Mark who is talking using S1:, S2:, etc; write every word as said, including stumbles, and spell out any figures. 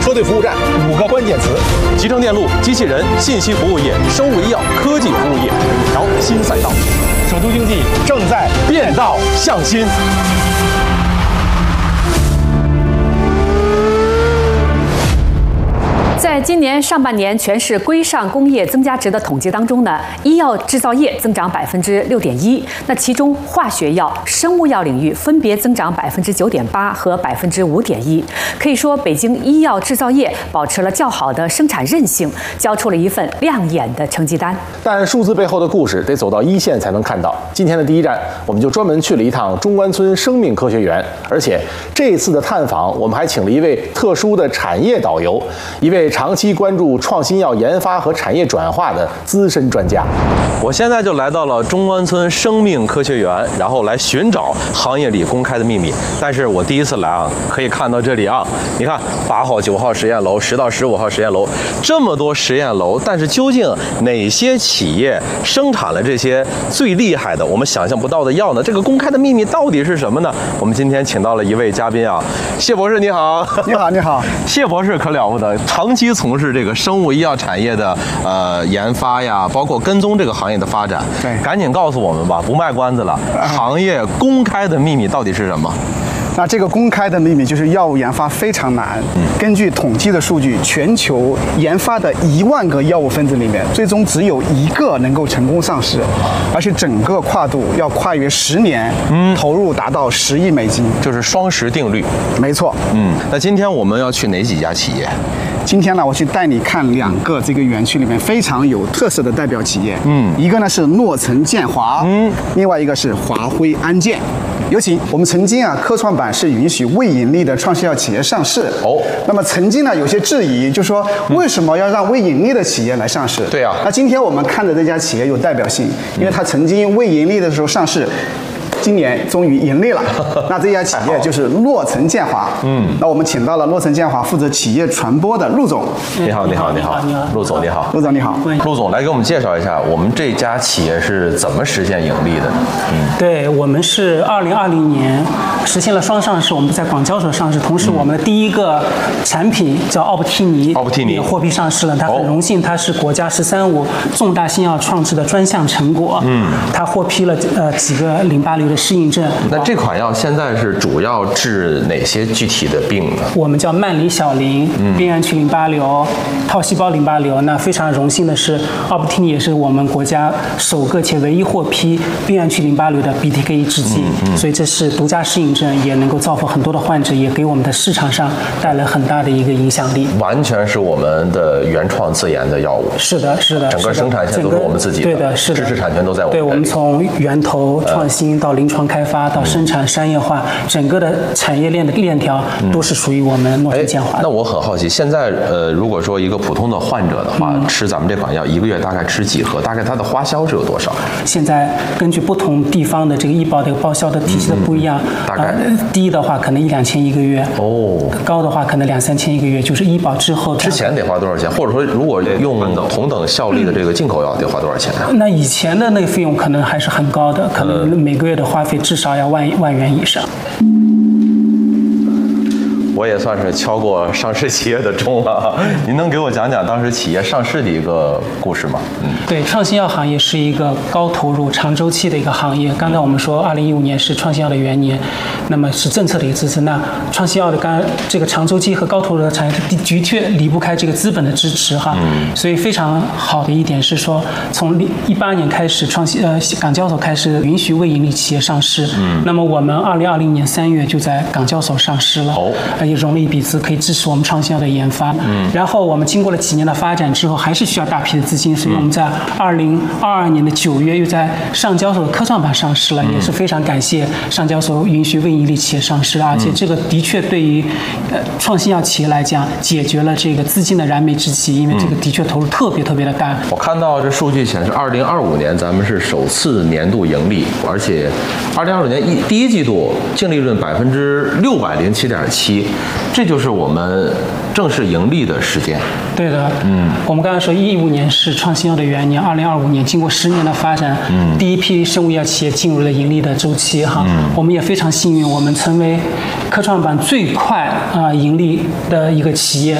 S1: 车队服务站五个关键词：
S2: 集成电路、机器人、信息服务业、生物医药、科技服务业五条新赛道。
S1: 首都经济正在
S2: 变道向新。
S3: 在今年上半年全市规上工业增加值的统计当中呢，医药制造业增长百分之六点一，那其中化学药、生物药领域分别增长百分之九点八和百分之五点一。可以说，北京医药制造业保持了较好的生产韧性，交出了一份亮眼的成绩单。
S2: 但数字背后的故事得走到一线才能看到。今天的第一站，我们就专门去了一趟中关村生命科学园，而且这次的探访，我们还请了一位特殊的产业导游，一位长期关注创新药研发和产业转化的资深专家。我现在就来到了中关村生命科学园，然后来寻找行业里公开的秘密。但是我第一次来啊，可以看到这里啊，你看八号、九号实验楼、十到十五号实验楼，这么多实验楼，但是究竟哪些企业生产了这些最厉害的、我们想象不到的药呢？这个公开的秘密到底是什么呢？我们今天请到了一位嘉宾啊，谢博士，你好。
S1: 你好，你好。
S2: 谢博士可了不得，长期从事这个生物医药产业的呃研发呀，包括跟踪这个行业的发展。
S1: 对，
S2: 赶紧告诉我们吧，不卖关子了，行业公开的秘密到底是什么？
S1: 那这个公开的秘密就是药物研发非常难。嗯、根据统计的数据，全球研发的一万个药物分子里面，最终只有一个能够成功上市，而且整个跨度要跨越十年，嗯，投入达到十亿美金，
S2: 就是双十定律。
S1: 没错。
S2: 嗯，那今天我们要去哪几家企业？
S1: 今天呢，我去带你看两个这个园区里面非常有特色的代表企业。嗯，一个呢是诺城建华，嗯，另外一个是华辉安健。有请。我们曾经啊，科创板是允许未盈利的创新药企业上市。哦，那么曾经呢，有些质疑，就说为什么要让未盈利的企业来上市？
S2: 对啊。
S1: 那今天我们看的这家企业有代表性，因为它曾经未盈利的时候上市。今年终于盈利了，那这家企业就是诺城建华。嗯，那我们请到了诺城建华负责企业传播的陆总。
S2: 你好，你好，你好，你好，陆总你好，
S1: 陆总你好，
S2: 陆总来给我们介绍一下，我们这家企业是怎么实现盈利的？
S4: 嗯，对我们是二零二零年实现了双上市，我们在广交所上市，同时我们的第一个产品叫奥布替尼，
S2: 奥布替尼
S4: 也获批上市了。它很荣幸，它是国家“十三五”重大新药创制的专项成果。嗯，它获批了呃几个淋巴瘤的适应症。
S2: 那这款药现在是主要治哪些具体的病呢？
S4: 我们叫慢淋小淋、嗯、边缘区淋巴瘤、套细胞淋巴瘤。那非常荣幸的是，奥布替尼也是我们国家首个且唯一获批边缘区淋巴瘤的 B T K 抑制剂。嗯嗯、所以这是独家适应症，也能够造福很多的患者，也给我们的市场上带来很大的一个影响力。
S2: 完全是我们的原创自研的药物。
S4: 是的，是的，
S2: 整个生产线都是我们自己的。
S4: 对的，是的，
S2: 知识产权都在我们。
S4: 对，我们从源头创新到临床开发到生产商业化，整个的产业链的链条都是属于我们诺城建华的。
S2: 那我很好奇，现在呃，如果说一个普通的患者的话，嗯、吃咱们这款药一个月大概吃几盒？大概它的花销是有多少？
S4: 现在根据不同地方的这个医保的报销的体系的不一样，
S2: 嗯、大概、
S4: 呃、低的话可能一两千一个月，哦，高的话可能两三千一个月，就是医保之后。
S2: 之前得花多少钱？或者说，如果用同等效力的这个进口药得花多少钱啊？
S4: 那以前的那个费用可能还是很高的，可能每个月的花费至少要万万元以上。
S2: 我也算是敲过上市企业的钟了。您能给我讲讲当时企业上市的一个故事吗？
S4: 嗯，对，创新药行业是一个高投入、长周期的一个行业。刚才我们说，二零一五年是创新药的元年，那么是政策的一个支持。那创新药的刚这个长周期和高投入的产业，的确离不开这个资本的支持哈。嗯。所以非常好的一点是说，从一八年开始，创新呃港交所开始允许未盈利企业上市。嗯。那么我们二零二零年三月就在港交所上市了。哦。也融了一笔资，可以支持我们创新药的研发。嗯，然后我们经过了几年的发展之后，还是需要大批的资金，所以我们在二零二二年的九月又在上交所的科创板上市了，嗯、也是非常感谢上交所允许未盈利企业上市，而且这个的确对于呃创新药企业来讲，解决了这个资金的燃眉之急，因为这个的确投入特别特别的大。
S2: 我看到这数据显示，二零二五年咱们是首次年度盈利，而且二零二五年一第一季度净利润百分之六百零七点七。这就是我们正式盈利的时间。
S4: 对的，嗯，我们刚才说一五年是创新药的元年，二零二五年经过十年的发展，嗯，第一批生物药企业进入了盈利的周期哈。嗯，我们也非常幸运，我们成为科创板最快啊、呃、盈利的一个企业。